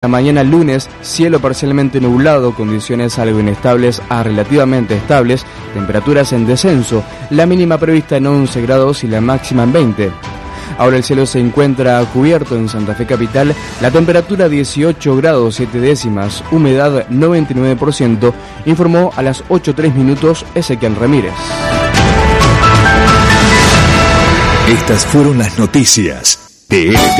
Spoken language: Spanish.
mañana lunes, cielo parcialmente nublado, condiciones algo inestables a relativamente estables, temperaturas en descenso, la mínima prevista en 11 grados y la máxima en 20. Ahora el cielo se encuentra cubierto en Santa Fe capital, la temperatura 18 grados 7 décimas, humedad 99%, informó a las 8:03 minutos Ezequiel Ramírez. Estas fueron las noticias de LT.